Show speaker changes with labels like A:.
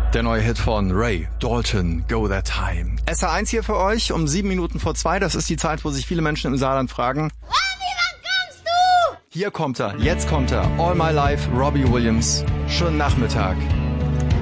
A: Der neue Hit von Ray Dalton, Go That Time. SR1 hier für euch um 7 Minuten vor 2. Das ist die Zeit, wo sich viele Menschen im Saarland fragen:
B: Robbie, wann kommst du?
A: Hier kommt er, jetzt kommt er. All My Life, Robbie Williams. Schönen Nachmittag.